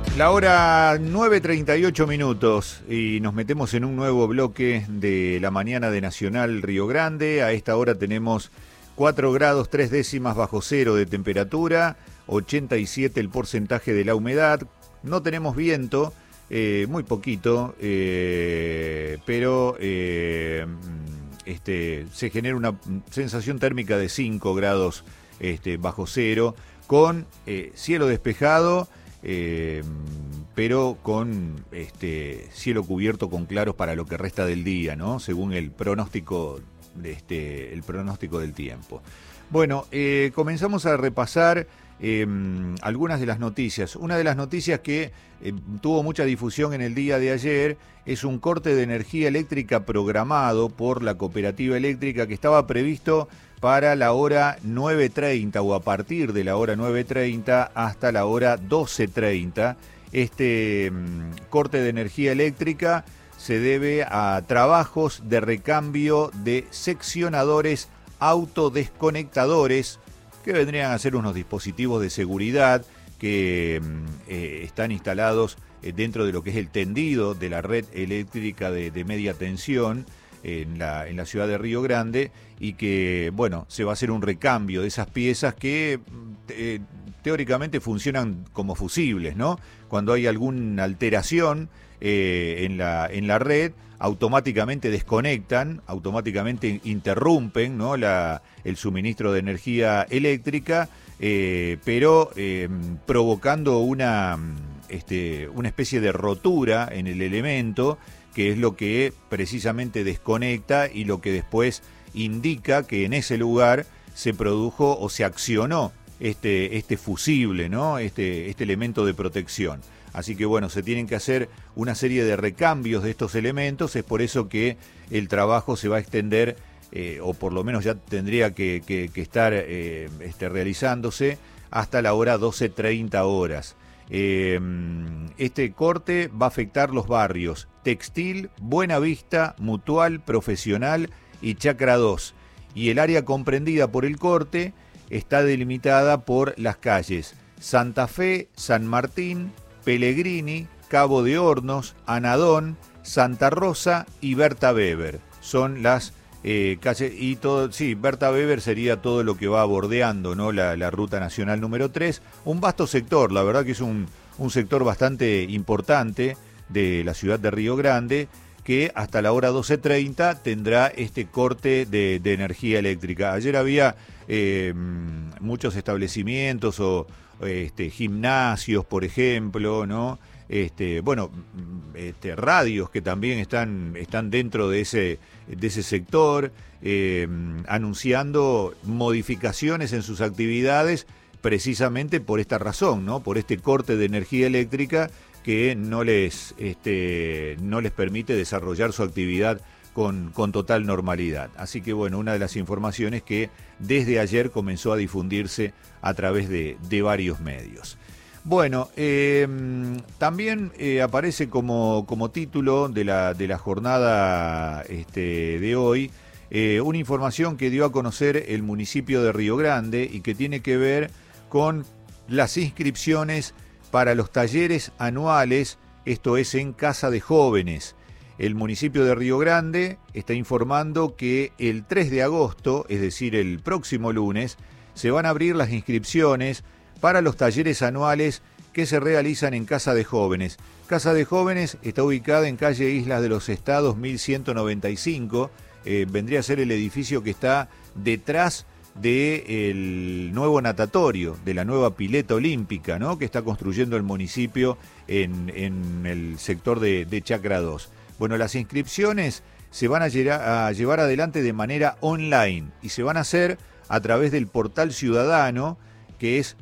La hora 9:38 y nos metemos en un nuevo bloque de la mañana de Nacional Río Grande. A esta hora tenemos 4 grados 3 décimas bajo cero de temperatura, 87 el porcentaje de la humedad, no tenemos viento, muy poquito, pero se genera una sensación térmica de 5 grados bajo cero, con cielo despejado, pero con cielo cubierto con claros para lo que resta del día, ¿no? Según el pronóstico del tiempo. Bueno, comenzamos a repasar algunas de las noticias. Una de las noticias que tuvo mucha difusión en el día de ayer es un corte de energía eléctrica programado por la cooperativa eléctrica que estaba previsto para la hora 9:30 o a partir de la hora 9:30 hasta la hora 12:30. Este corte de energía eléctrica se debe a trabajos de recambio de seccionadores autodesconectadores, que vendrían a ser unos dispositivos de seguridad que están instalados dentro de lo que es el tendido de la red eléctrica de media tensión en la ciudad de Río Grande, y que, bueno, se va a hacer un recambio de esas piezas que teóricamente funcionan como fusibles, ¿no? Cuando hay alguna alteración en la red, automáticamente desconectan, automáticamente interrumpen, ¿no?, el suministro de energía eléctrica, pero provocando una especie de rotura en el elemento, que es lo que precisamente desconecta y lo que después indica que en ese lugar se produjo o se accionó este fusible, ¿no?, este elemento de protección. Así que bueno, se tienen que hacer una serie de recambios de estos elementos. Es por eso que el trabajo se va a extender, o por lo menos ya tendría que estar realizándose hasta la hora 12:30 horas. Este corte va a afectar los barrios Textil, Buenavista, Mutual, Profesional y Chacra 2. Y el área comprendida por el corte está delimitada por las calles Santa Fe, San Martín, Pellegrini, Cabo de Hornos, Anadón, Santa Rosa y Berta Weber. Son las calles, y todo, sí, Berta Weber sería todo lo que va bordeando, ¿no?, la ruta nacional número 3. Un vasto sector, la verdad que es un sector bastante importante de la ciudad de Río Grande, que hasta la hora 12:30 tendrá este corte de energía eléctrica. Ayer había muchos establecimientos o gimnasios, por ejemplo, ¿no? Radios que también están dentro de ese sector, anunciando modificaciones en sus actividades precisamente por esta razón, ¿no?, por este corte de energía eléctrica que no les permite desarrollar su actividad con total normalidad. Así que bueno, una de las informaciones que desde ayer comenzó a difundirse a través de varios medios. Bueno, también aparece como título de la jornada de hoy una información que dio a conocer el municipio de Río Grande y que tiene que ver con las inscripciones para los talleres anuales, esto es en Casa de Jóvenes. El municipio de Río Grande está informando que el 3 de agosto, es decir, el próximo lunes, se van a abrir las inscripciones para los talleres anuales que se realizan en Casa de Jóvenes. Casa de Jóvenes está ubicada en calle Islas de los Estados 1195, vendría a ser el edificio que está detrás del nuevo natatorio, de la nueva pileta olímpica, ¿no?, que está construyendo el municipio en el sector de Chacra 2. Bueno, las inscripciones se van a llevar adelante de manera online y se van a hacer a través del portal ciudadano, que es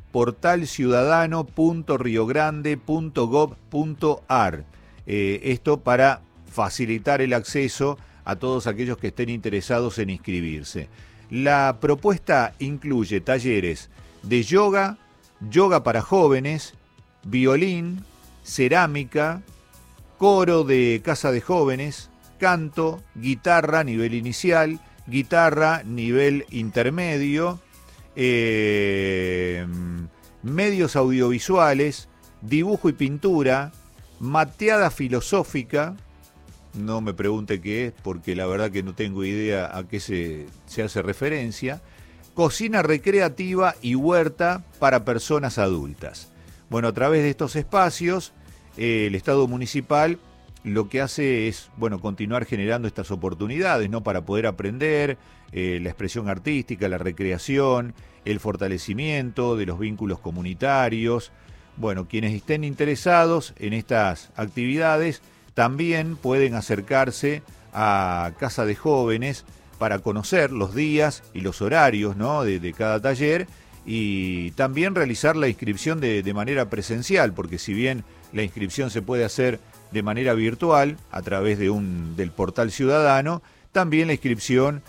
portalciudadano.riogrande.gov.ar. Esto para facilitar el acceso a todos aquellos que estén interesados en inscribirse. La propuesta incluye talleres de yoga, yoga para jóvenes, violín, cerámica, coro de Casa de Jóvenes, canto, guitarra nivel inicial, guitarra nivel intermedio, medios audiovisuales, dibujo y pintura, mateada filosófica, no me pregunte qué es, porque la verdad que no tengo idea a qué se hace referencia, cocina recreativa y huerta para personas adultas. Bueno, a través de estos espacios, el Estado municipal lo que hace es, bueno, continuar generando estas oportunidades, ¿no? Para poder aprender la expresión artística, la recreación, el fortalecimiento de los vínculos comunitarios. Bueno, quienes estén interesados en estas actividades también pueden acercarse a Casa de Jóvenes para conocer los días y los horarios, ¿no? de cada taller, y también realizar la inscripción de manera presencial, porque si bien la inscripción se puede hacer de manera virtual a través del portal ciudadano, también la inscripción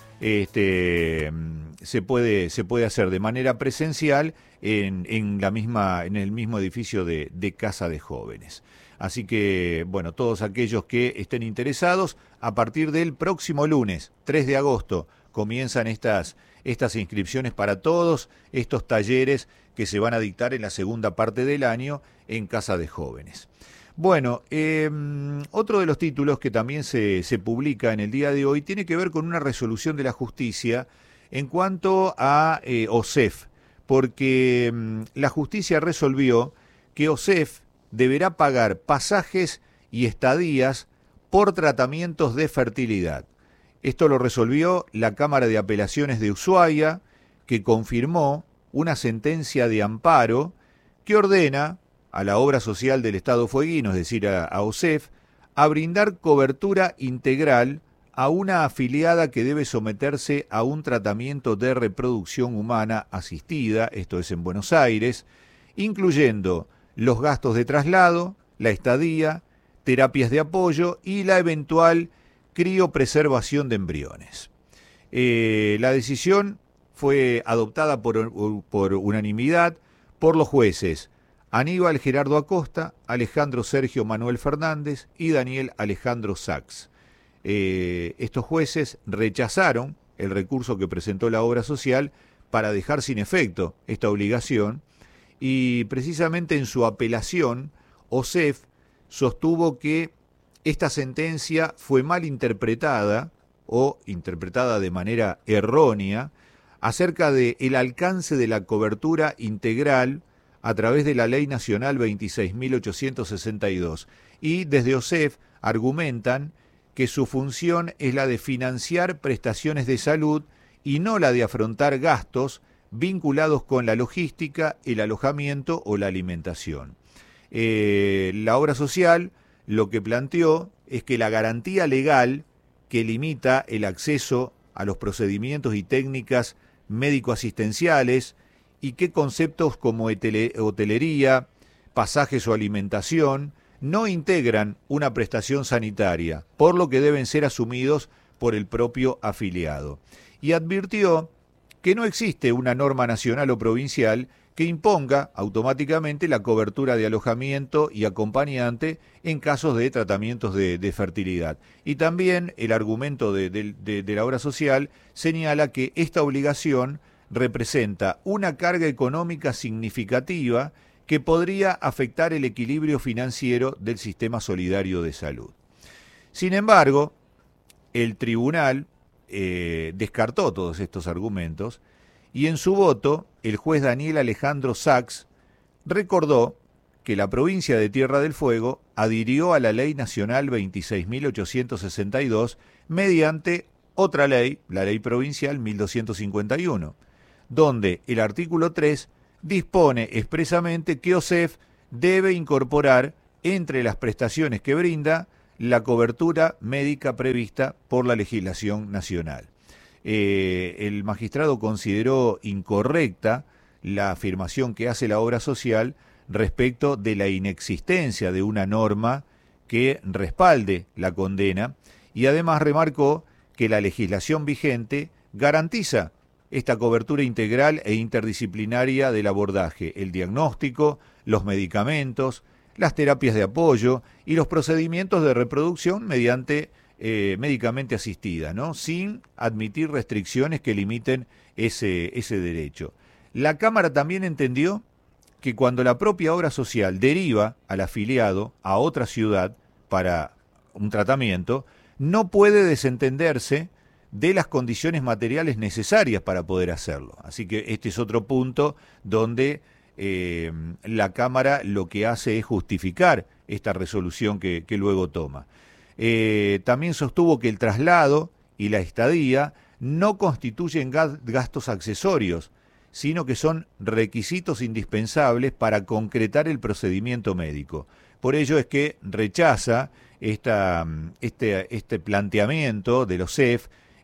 se puede hacer de manera presencial en el mismo edificio de Casa de Jóvenes. Así que, bueno, todos aquellos que estén interesados, a partir del próximo lunes, 3 de agosto, comienzan estas inscripciones para todos estos talleres que se van a dictar en la segunda parte del año en Casa de Jóvenes. Bueno, otro de los títulos que también se publica en el día de hoy tiene que ver con una resolución de la justicia en cuanto a OSEF, porque la justicia resolvió que OSEF deberá pagar pasajes y estadías por tratamientos de fertilidad. Esto lo resolvió la Cámara de Apelaciones de Ushuaia, que confirmó una sentencia de amparo que ordena a la obra social del Estado fueguino, es decir, a OSEF, a brindar cobertura integral a una afiliada que debe someterse a un tratamiento de reproducción humana asistida, esto es en Buenos Aires, incluyendo los gastos de traslado, la estadía, terapias de apoyo y la eventual criopreservación de embriones. La decisión fue adoptada por unanimidad por los jueces Aníbal Gerardo Acosta, Alejandro Sergio Manuel Fernández y Daniel Alejandro Sachs. Estos jueces rechazaron el recurso que presentó la obra social para dejar sin efecto esta obligación, y precisamente en su apelación, OSEF sostuvo que esta sentencia fue mal interpretada o interpretada de manera errónea acerca del alcance de la cobertura integral a través de la Ley Nacional 26.862, y desde OSEF argumentan que su función es la de financiar prestaciones de salud y no la de afrontar gastos vinculados con la logística, el alojamiento o la alimentación. La obra social lo que planteó es que la garantía legal que limita el acceso a los procedimientos y técnicas médico-asistenciales y que conceptos como hotelería, pasajes o alimentación no integran una prestación sanitaria, por lo que deben ser asumidos por el propio afiliado. Y advirtió que no existe una norma nacional o provincial que imponga automáticamente la cobertura de alojamiento y acompañante en casos de tratamientos de fertilidad. Y también el argumento de la obra social señala que esta obligación representa una carga económica significativa que podría afectar el equilibrio financiero del sistema solidario de salud. Sin embargo, el tribunal descartó todos estos argumentos y en su voto el juez Daniel Alejandro Sachs recordó que la provincia de Tierra del Fuego adhirió a la Ley Nacional 26.862 mediante otra ley, la Ley Provincial 1251, donde el artículo 3 dispone expresamente que OSEF debe incorporar entre las prestaciones que brinda la cobertura médica prevista por la legislación nacional. El magistrado consideró incorrecta la afirmación que hace la obra social respecto de la inexistencia de una norma que respalde la condena, y además remarcó que la legislación vigente garantiza esta cobertura integral e interdisciplinaria del abordaje, el diagnóstico, los medicamentos, las terapias de apoyo y los procedimientos de reproducción mediante médicamente asistida, ¿no? Sin admitir restricciones que limiten ese derecho. La Cámara también entendió que cuando la propia obra social deriva al afiliado a otra ciudad para un tratamiento, no puede desentenderse de las condiciones materiales necesarias para poder hacerlo. Así que este es otro punto donde la Cámara lo que hace es justificar esta resolución que luego toma. También sostuvo que el traslado y la estadía no constituyen gastos accesorios, sino que son requisitos indispensables para concretar el procedimiento médico. Por ello es que rechaza este planteamiento de los CEF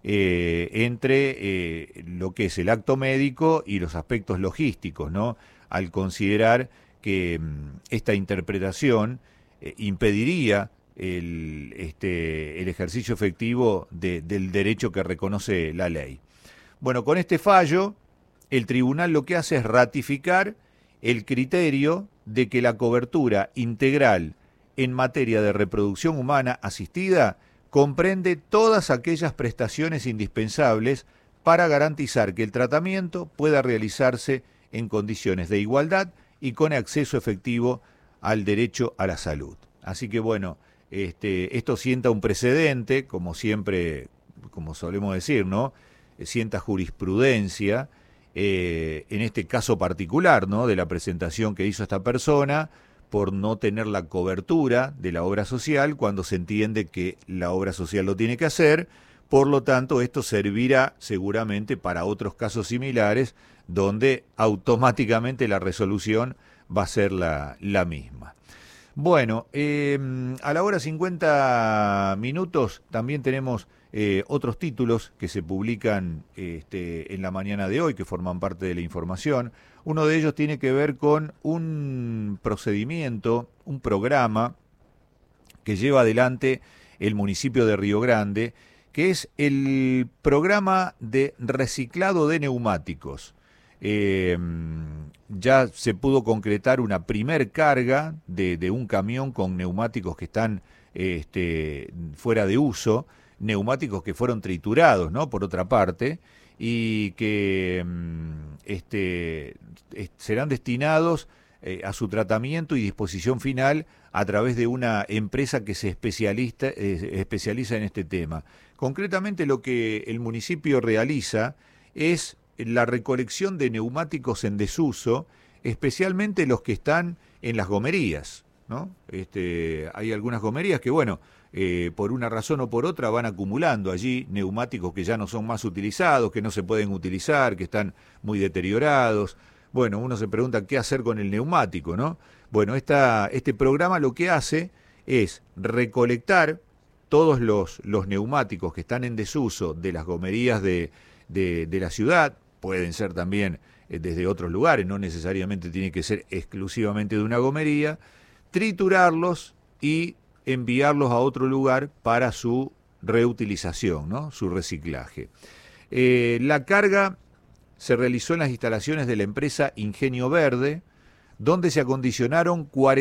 entre lo que es el acto médico y los aspectos logísticos, ¿no? Al considerar que esta interpretación impediría el ejercicio efectivo del derecho que reconoce la ley. Bueno, con este fallo, el tribunal lo que hace es ratificar el criterio de que la cobertura integral en materia de reproducción humana asistida comprende todas aquellas prestaciones indispensables para garantizar que el tratamiento pueda realizarse en condiciones de igualdad y con acceso efectivo al derecho a la salud. Así que bueno, esto sienta un precedente, como siempre, como solemos decir, ¿no? Sienta jurisprudencia, en este caso particular, ¿no? De la presentación que hizo esta persona por no tener la cobertura de la obra social cuando se entiende que la obra social lo tiene que hacer. Por lo tanto, esto servirá seguramente para otros casos similares donde automáticamente la resolución va a ser la misma. Bueno, a la hora 50 minutos también tenemos otros títulos que se publican en la mañana de hoy, que forman parte de la información. Uno de ellos tiene que ver con un procedimiento, un programa que lleva adelante el municipio de Río Grande, que es el programa de reciclado de neumáticos. Ya se pudo concretar una primer carga de un camión con neumáticos que están fuera de uso, neumáticos que fueron triturados, ¿no? Por otra parte, y que serán destinados a su tratamiento y disposición final a través de una empresa que se especializa en este tema. Concretamente lo que el municipio realiza es la recolección de neumáticos en desuso, especialmente los que están en las gomerías, ¿no? Hay algunas gomerías que, bueno, por una razón o por otra van acumulando allí neumáticos que ya no son más utilizados, que no se pueden utilizar, que están muy deteriorados. Bueno, uno se pregunta qué hacer con el neumático, ¿no? Bueno, este programa lo que hace es recolectar todos los neumáticos que están en desuso de las gomerías de la ciudad, pueden ser también desde otros lugares, no necesariamente tiene que ser exclusivamente de una gomería, triturarlos y enviarlos a otro lugar para su reutilización, ¿no? Su reciclaje. La carga se realizó en las instalaciones de la empresa Ingenio Verde, donde se acondicionaron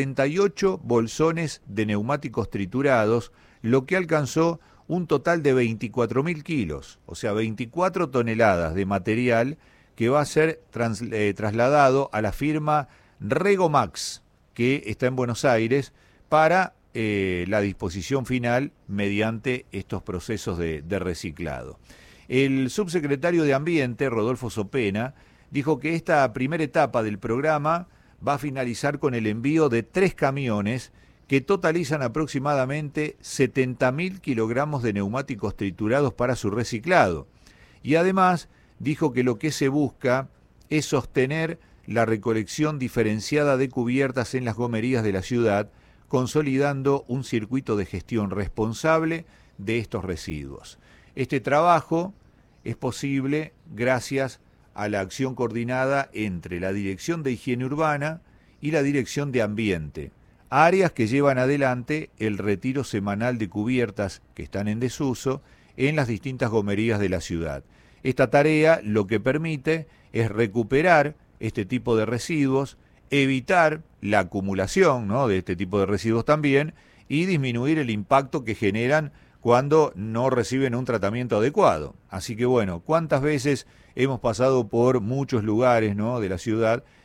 48 bolsones de neumáticos triturados, lo que alcanzó un total de 24.000 kilos, o sea, 24 toneladas de material que va a ser trasladado a la firma Regomax, que está en Buenos Aires, para la disposición final mediante estos procesos de reciclado. El subsecretario de Ambiente, Rodolfo Sopena, dijo que esta primera etapa del programa va a finalizar con el envío de 3 camiones que totalizan aproximadamente 70.000 kilogramos de neumáticos triturados para su reciclado. Y además dijo que lo que se busca es sostener la recolección diferenciada de cubiertas en las gomerías de la ciudad, consolidando un circuito de gestión responsable de estos residuos. Este trabajo es posible gracias a la acción coordinada entre la Dirección de Higiene Urbana y la Dirección de Ambiente, áreas que llevan adelante el retiro semanal de cubiertas que están en desuso en las distintas gomerías de la ciudad. Esta tarea lo que permite es recuperar este tipo de residuos, evitar la acumulación, ¿no?, de este tipo de residuos también, y disminuir el impacto que generan cuando no reciben un tratamiento adecuado. Así que bueno, ¿cuántas veces hemos pasado por muchos lugares, ¿no?, de la ciudad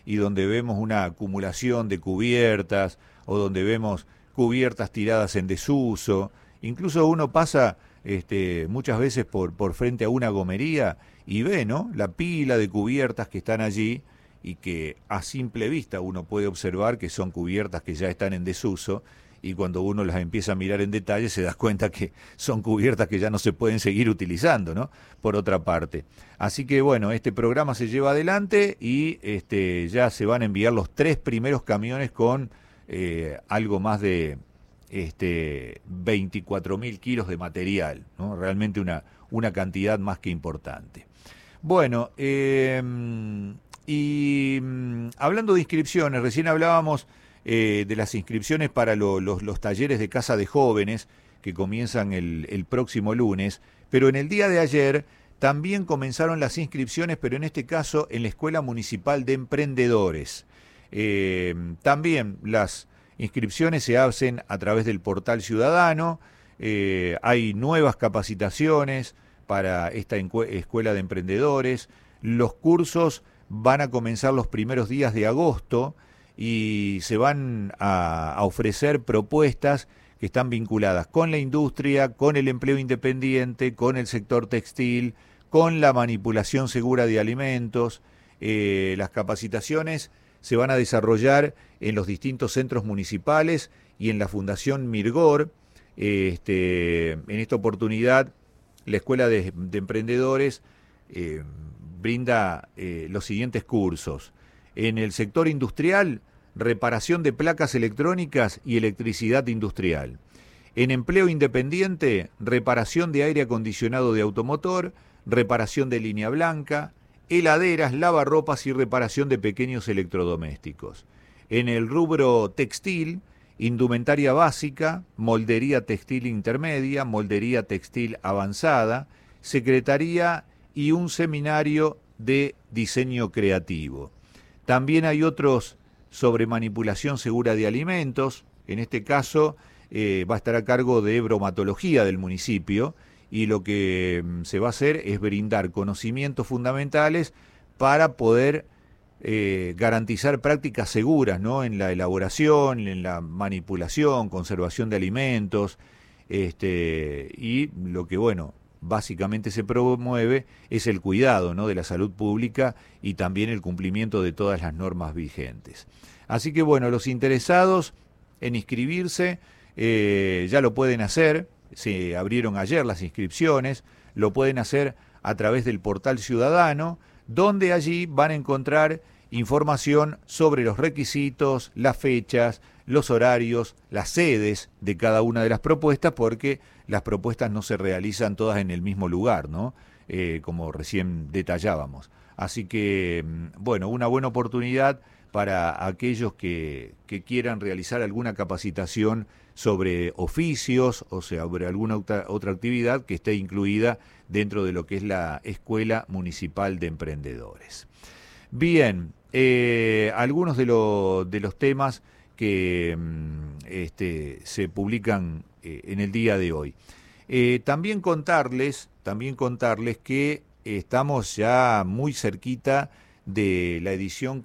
y donde vemos una acumulación de cubiertas o donde vemos cubiertas tiradas en desuso. Incluso uno pasa muchas veces por frente a una gomería y ve, ¿no?, la pila de cubiertas que están allí y que a simple vista uno puede observar que son cubiertas que ya están en desuso, y cuando uno las empieza a mirar en detalle se da cuenta que son cubiertas que ya no se pueden seguir utilizando, ¿no?, por otra parte. Así que bueno, este programa se lleva adelante y ya se van a enviar los 3 primeros camiones con algo más de 24.000 kilos de material, ¿no? Realmente una cantidad más que importante. Bueno, hablando de inscripciones, recién hablábamos de las inscripciones para los talleres de Casa de Jóvenes que comienzan el próximo lunes, pero en el día de ayer también comenzaron las inscripciones, pero en este caso en la Escuela Municipal de Emprendedores. También las inscripciones se hacen a través del portal ciudadano, hay nuevas capacitaciones para esta Escuela de Emprendedores, los cursos van a comenzar los primeros días de agosto y se van a ofrecer propuestas que están vinculadas con la industria, con el empleo independiente, con el sector textil, con la manipulación segura de alimentos. Las capacitaciones se van a desarrollar en los distintos centros municipales y en la Fundación Mirgor. En esta oportunidad, la Escuela de Emprendedores brinda los siguientes cursos. En el sector industrial, reparación de placas electrónicas y electricidad industrial. En empleo independiente, reparación de aire acondicionado de automotor, reparación de línea blanca, heladeras, lavarropas y reparación de pequeños electrodomésticos. En el rubro textil, indumentaria básica, moldería textil intermedia, moldería textil avanzada, secretaría y un seminario de diseño creativo. También hay otros sobre manipulación segura de alimentos. En este caso va a estar a cargo de bromatología del municipio, y lo que se va a hacer es brindar conocimientos fundamentales para poder garantizar prácticas seguras, ¿no?, en la elaboración, en la manipulación, conservación de alimentos, y lo que, bueno, básicamente se promueve es el cuidado, ¿no?, de la salud pública y también el cumplimiento de todas las normas vigentes. Así que bueno, los interesados en inscribirse ya lo pueden hacer. Se abrieron ayer las inscripciones, lo pueden hacer a través del portal ciudadano, donde allí van a encontrar información sobre los requisitos, las fechas, los horarios, las sedes de cada una de las propuestas, porque las propuestas no se realizan todas en el mismo lugar, ¿no? Como recién detallábamos. Así que, bueno, una buena oportunidad para aquellos que quieran realizar alguna capacitación sobre oficios o sobre alguna otra actividad que esté incluida dentro de lo que es la Escuela Municipal de Emprendedores. Bien, algunos de los temas que se publican en el día de hoy. También contarles que estamos ya muy cerquita de la edición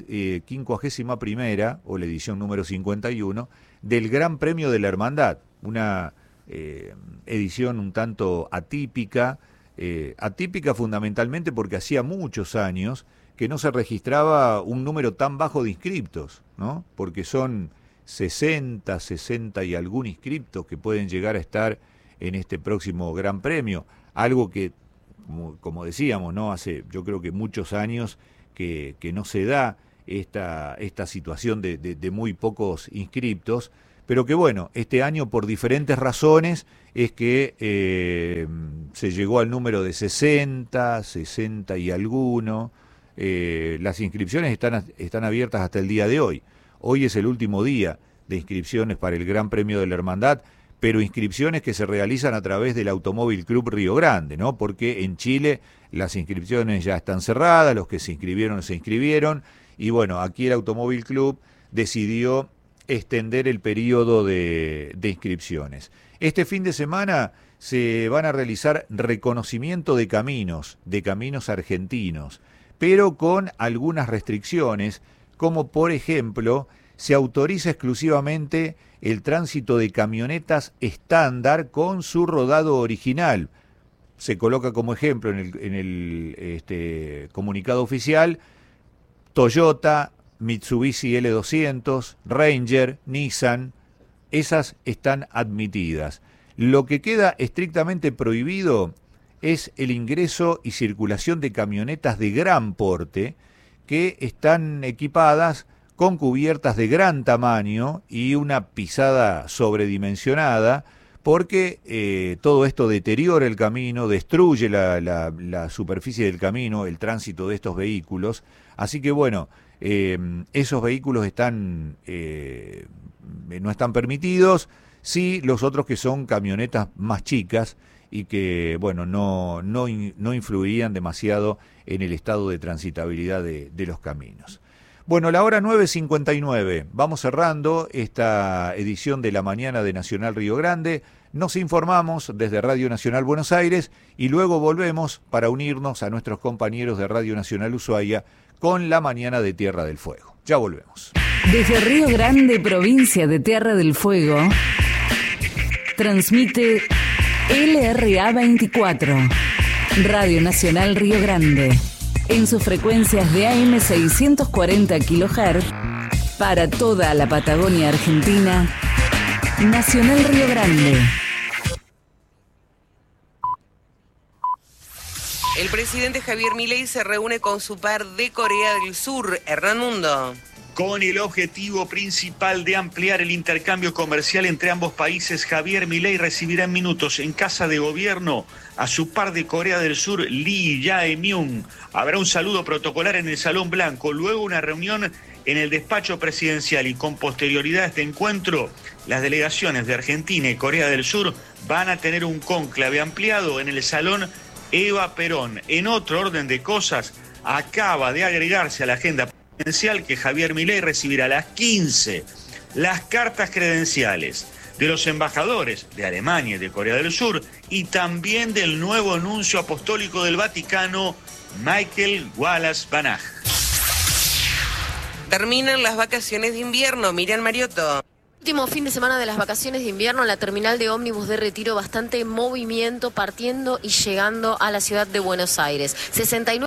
51ª, o la edición número 51, del Gran Premio de la Hermandad, una edición un tanto atípica fundamentalmente porque hacía muchos años que no se registraba un número tan bajo de inscriptos, ¿no? Porque son 60 y algún inscriptos que pueden llegar a estar en este próximo Gran Premio, algo que, como decíamos, ¿no?, hace yo creo que muchos años que no se da esta situación de muy pocos inscriptos, pero que bueno, este año por diferentes razones es que se llegó al número de 60 y alguno. Las inscripciones están abiertas hasta el día de hoy. Hoy es el último día de inscripciones para el Gran Premio de la Hermandad, pero inscripciones que se realizan a través del Automóvil Club Río Grande, ¿no? Porque en Chile las inscripciones ya están cerradas, los que se inscribieron, y bueno, aquí el Automóvil Club decidió extender el periodo de inscripciones. Este fin de semana se van a realizar reconocimiento de caminos argentinos, pero con algunas restricciones, como por ejemplo, se autoriza exclusivamente el tránsito de camionetas estándar con su rodado original. Se coloca como ejemplo en el comunicado oficial Toyota, Mitsubishi L200, Ranger, Nissan, esas están admitidas. Lo que queda estrictamente prohibido es el ingreso y circulación de camionetas de gran porte que están equipadas con cubiertas de gran tamaño y una pisada sobredimensionada, porque todo esto deteriora el camino, destruye la superficie del camino, el tránsito de estos vehículos. Así que bueno, esos vehículos no están permitidos, sí los otros que son camionetas más chicas y que bueno no influirían demasiado en el estado de transitabilidad de los caminos. Bueno, la hora 9:59, vamos cerrando esta edición de la mañana de Nacional Río Grande. Nos informamos desde Radio Nacional Buenos Aires y luego volvemos para unirnos a nuestros compañeros de Radio Nacional Ushuaia con la mañana de Tierra del Fuego. Ya volvemos. Desde Río Grande, provincia de Tierra del Fuego, transmite LRA 24, Radio Nacional Río Grande, en sus frecuencias de AM 640 kHz para toda la Patagonia Argentina. Nacional Río Grande. El presidente Javier Milei se reúne con su par de Corea del Sur, Hernán Mundo. Con el objetivo principal de ampliar el intercambio comercial entre ambos países, Javier Milei recibirá en minutos en Casa de Gobierno a su par de Corea del Sur, Lee Jae-myung. Habrá un saludo protocolar en el Salón Blanco, luego una reunión en el despacho presidencial y con posterioridad a este encuentro, las delegaciones de Argentina y Corea del Sur van a tener un cónclave ampliado en el Salón Eva Perón. En otro orden de cosas, acaba de agregarse a la agenda presidencial que Javier Milei recibirá a las 15 las cartas credenciales de los embajadores de Alemania y de Corea del Sur y también del nuevo nuncio apostólico del Vaticano, Michael Wallace Banach. Terminan las vacaciones de invierno, Miriam Mariotto. Último fin de semana de las vacaciones de invierno en la terminal de ómnibus de Retiro, bastante movimiento partiendo y llegando a la ciudad de Buenos Aires. 69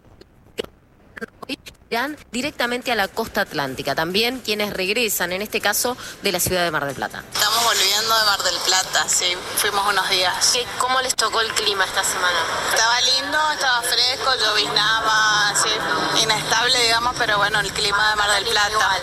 irán directamente a la costa atlántica. También quienes regresan, en este caso, de la ciudad de Mar del Plata. Estamos volviendo de Mar del Plata, sí, fuimos unos días. ¿Cómo les tocó el clima esta semana? Estaba lindo, estaba fresco, lloviznaba, sí, inestable, digamos, pero bueno, el clima de Mar del Plata.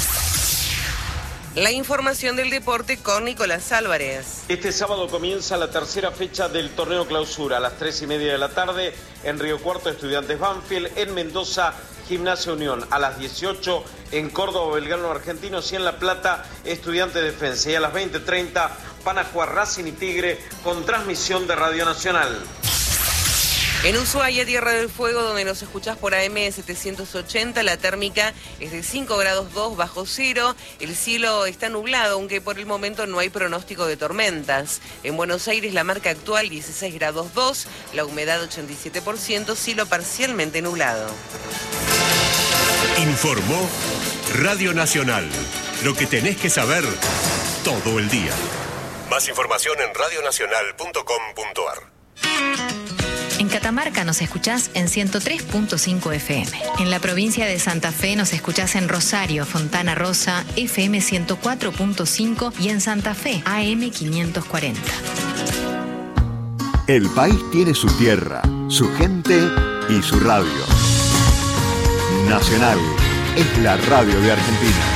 La información del deporte con Nicolás Álvarez. Este sábado comienza la tercera fecha del torneo clausura a las 3:30 de la tarde en Río Cuarto, Estudiantes Banfield, en Mendoza, Gimnasia Unión, a las 18 en Córdoba, Belgrano Argentinos y en La Plata, Estudiantes Defensa. Y a las 20:30 van a jugar Racing y Tigre con transmisión de Radio Nacional. En Ushuaia, Tierra del Fuego, donde nos escuchás por AM 780, la térmica es de 5 grados 2 bajo cero. El cielo está nublado, aunque por el momento no hay pronóstico de tormentas. En Buenos Aires, la marca actual 16 grados 2, la humedad 87%, cielo parcialmente nublado. Informó Radio Nacional. Lo que tenés que saber todo el día. Más información en radionacional.com.ar. En Catamarca nos escuchás en 103.5 FM. En la provincia de Santa Fe nos escuchás en Rosario, Fontana Rosa, FM 104.5 y en Santa Fe, AM 540. El país tiene su tierra, su gente y su radio. Nacional es la radio de Argentina.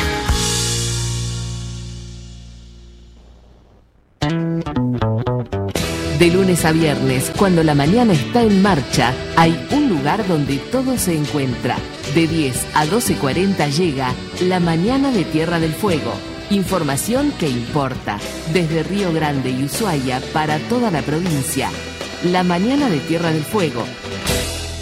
De lunes a viernes, cuando la mañana está en marcha, hay un lugar donde todo se encuentra. De 10 a 12:40 llega La Mañana de Tierra del Fuego. Información que importa. Desde Río Grande y Ushuaia para toda la provincia. La Mañana de Tierra del Fuego,